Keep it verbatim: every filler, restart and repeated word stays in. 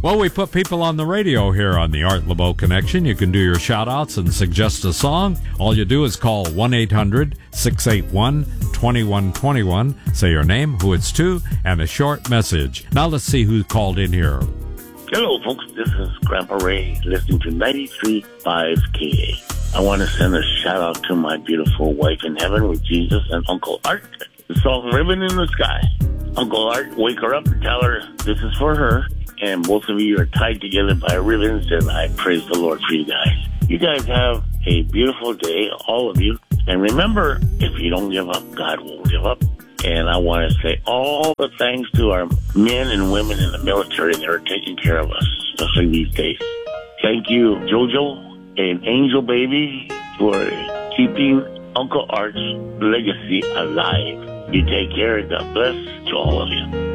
Well, we put people on the radio here on the Art LeBeau Connection. You can do your shout-outs and suggest a song. All you do is call one eight hundred six eight one two one two one. Say your name, who it's to, and a short message. Now let's see who called in here. Hello, folks. This is Grandpa Ray, listening to ninety-three point five K A. I want to send a shout-out to my beautiful wife in heaven with Jesus and Uncle Art. The song Ribbon in the Sky. Uncle Art, wake her up and tell her this is for her. And both of you are tied together by ribbons, and I praise the Lord for you guys. You guys have a beautiful day, all of you. And remember, if you don't give up, God won't give up. And I want to say all the thanks to our men and women in the military that are taking care of us, especially these days. Thank you, JoJo and Angel Baby, for keeping Uncle Art's legacy alive. You take care, and God bless to all of you.